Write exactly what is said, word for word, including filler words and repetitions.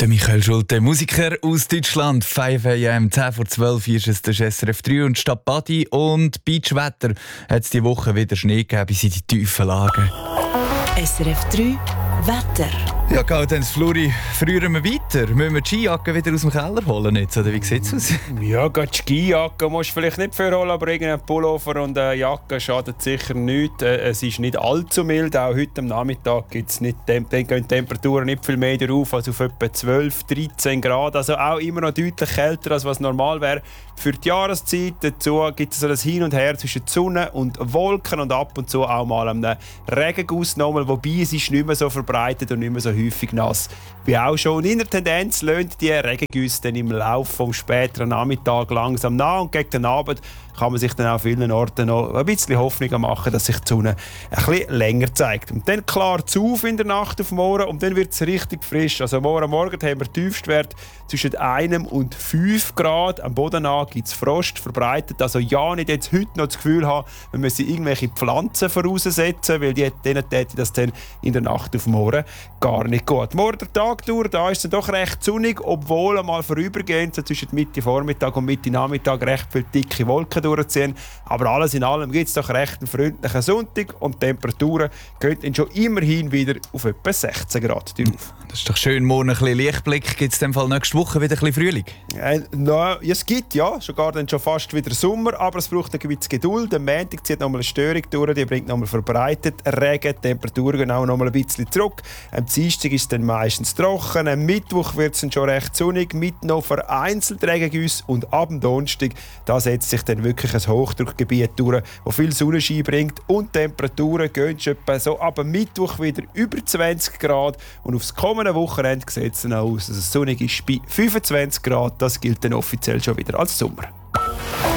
Der Michael Schulte, Musiker aus Deutschland. fünf a m, zehn vor zwölf ist es der S R F drei und statt Badi und Beachwetter hat es diese Woche wieder Schnee gegeben bis in die tiefen Lagen. S R F drei Wetter. Ja, geht dann das Fluri. Frieren wir weiter? Müssen wir die Skijacke wieder aus dem Keller holen jetzt, oder wie sieht es aus? Ja, die Skijacke musst du vielleicht nicht für holen, aber irgendein Pullover und eine Jacke schadet sicher nichts. Es ist nicht allzu mild, auch heute am Nachmittag gibt's nicht, dann gehen die Temperaturen nicht viel mehr rauf, also auf etwa zwölf, dreizehn Grad. Also auch immer noch deutlich kälter, als was normal wäre für die Jahreszeit. Dazu gibt es so ein Hin und Her zwischen Sonne und Wolken und ab und zu auch mal einen Regenguss nochmal, wobei es ist nicht mehr so verbreitet und nicht mehr so häufig nass wie auch schon. In der Tendenz löhnt die Regengüsse dann im Laufe des späteren Nachmittags langsam nach und gegen den Abend kann man sich dann an vielen Orten noch ein bisschen Hoffnung machen, dass sich die Sonne ein bisschen länger zeigt. Und dann klart es auf in der Nacht auf morgen und dann wird es richtig frisch. Also morgen Morgen haben wir Tiefstwert zwischen einem und fünf Grad. Am Boden gibt es Frost verbreitet. Also ja, nicht jetzt heute noch das Gefühl haben, wir müssen irgendwelche Pflanzen voraussetzen, weil die, denen täte das dann in der Nacht auf morgen gar nicht gut. Morgen der Tag durch, da ist es doch recht sonnig, obwohl einmal vorübergehend so zwischen Mitte Vormittag und Mitte Nachmittag recht viele dicke Wolken durchziehen. Aber alles in allem gibt es doch recht einen freundlichen Sonntag und die Temperaturen gehen dann schon immerhin wieder auf etwa sechzehn Grad drauf. Das ist doch schön. Morgen ein bisschen Lichtblick. Gibt es in dem Fall nächste Woche wieder ein bisschen Frühling? Äh, no, es gibt ja sogar dann schon fast wieder Sommer, aber es braucht ein bisschen Geduld. Am Montag zieht nochmal eine Störung durch, die bringt nochmal verbreitet Regen, die Temperaturen gehen auch nochmal ein bisschen zurück. Am Dienstag ist es dann meistens trocken, am Mittwoch wird es dann schon recht sonnig, mit noch vereinzelt Regengüsse und ab dem Donnerstag da setzt sich dann wirklich ein Hochdruckgebiet durch, das viel Sonnenschein bringt und die Temperaturen gehen schon etwa so ab dem Mittwoch wieder über zwanzig Grad und aufs kommende Wochenende sieht es dann aus, dass es sonnig ist bei fünfundzwanzig Grad, das gilt dann offiziell schon wieder als Sommer.